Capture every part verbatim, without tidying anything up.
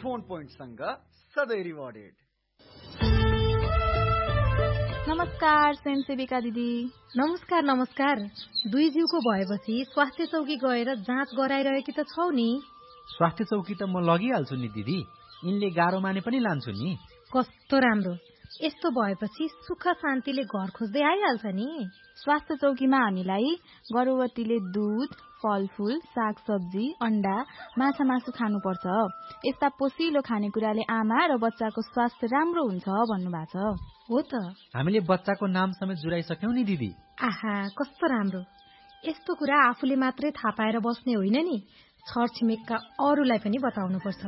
Phone पोइन्टसँग सधैँ rewarded. नमस्कार स्वयंसेविका दिदी। नमस्कार नमस्कार। दुई जिउको भएपछि स्वास्थ्य चौकी गएर जाँच गराइरहेकी त छौ नि? स्वास्थ्य चौकी त म लगिहाल्छु नि दिदी, यिनले गाह्रो माने पनि लान्छु नि। कस्तो राम्रो, यस्तो भएपछि सुख शान्तिले घर खोज्दै आइहाल्छ नि। स्वास्थ्य चौकीमा हामीलाई गर्भवतीले दूध, फलफूल, सागसब्जी, अन्डा, माछा मासु खानुपर्छ। यस्ता पोषिलो खानेकुराले आमा र बच्चाको स्वास्थ्य राम्रो हुन्छ भन्नुभएको छ। हो त, हामीले बच्चाको नाम समेत जुराइसक्यौं नि दिदी। आहा कस्तो राम्रो। यस्तो कुरा आफूले मात्रै थाहा पाएर बस्ने होइन नि, छरछिमेकका अरूलाई पनि बताउनुपर्छ।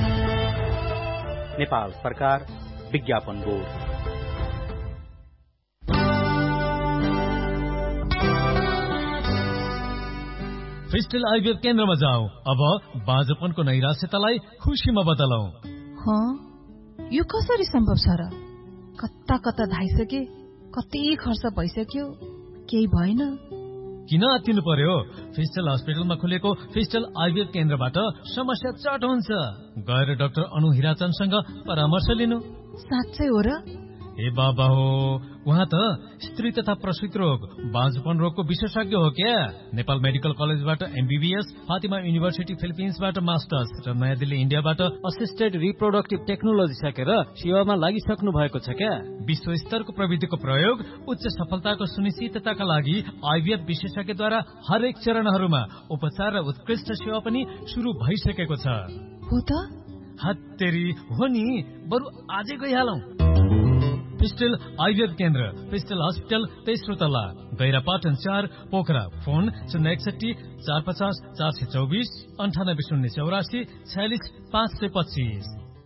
नेपाल सरकार विज्ञापन बोर्ड। फिस्टल आइभीएफ केन्द्रमा जाऊ। अब बाँझपनको नैराश्यतालाई खुसीमा बदलौ। यो कसरी सम्भव छ र? कता कता धाइसके, कति खर्च भइसक्यो, केही भएन। किन आत्तिनु पर्यो? फिस्टल हस्पिटलमा खुलेको फिस्टल आइभीएफ केन्द्रबाट समस्या चट हुन्छ। गएर डाक्टर अनु हिराचन्दसँग परामर्श लिनु। साँच्चै हो र? ए बाबा हो, उहाँ त स्त्री तथा प्रसूति रोग, बाँझपन रोगको विशेषज्ञ हो क्या। नेपाल मेडिकल कलेजबाट एमबीबीएस, फातिमा युनिभर्सिटी फिलिपिन्सबाट मास्टर्स र नयाँ दिल्ली इन्डियाबाट असिस्टेड रिप्रोडक्टिभ टेक्नोलोजी सकेर सेवामा लागिसक्नु भएको छ क्या। विश्व स्तरको प्रविधिको प्रयोग उच्च सफलताको सुनिश्चितताका लागि आइभीएफ विशेषज्ञद्वारा हरेक चरणहरूमा उपचार र उत्कृष्ट सेवा पनि सुरु भइसकेको छ। हो त? हत्तेरी हो नि, बरु आजै गइहालौं। फिस्टल आइभीएफ केन्द्र, फिस्टल हस्पिटल, तेस्रो तल्ला, गैरापाटन चार, पोखरा। फोन शून्य एकसठी चार पचास चार सय चौबिस अन्ठानब्बे शून्य चौरासी छयालिस पाँच सय पच्चिस।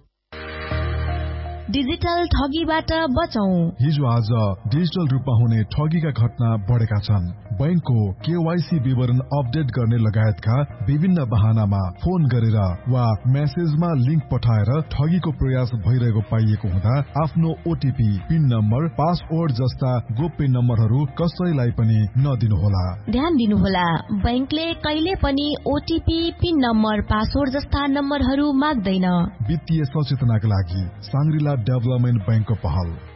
डिजिटल ठगीबाट बचौं। हिजो आज डिजिटल रूपमा हुने ठगीका घटना बढेका छन्। बैंकको केवाईसी विवरण अपडेट गर्ने लगायतका विभिन्न बहानामा फोन गरेर वा मेसेजमा लिंक पठाएर ठगीको प्रयास भइरहेको पाइएको हुँदा आफ्नो ओटीपी, पिन नम्बर, पासवर्ड जस्ता गोप्य नम्बरहरू कसैलाई पनि नदिनुहोला। ध्यान दिनुहोला, बैंकले कहिले पनि ओटीपी, पिन नम्बर, पासवर्ड जस्ता नम्बरहरू माग्दैन। वित्तीय सचेतनाका लागि साङ्ग्रिला डेभलपमेन्ट बैंकको पहल।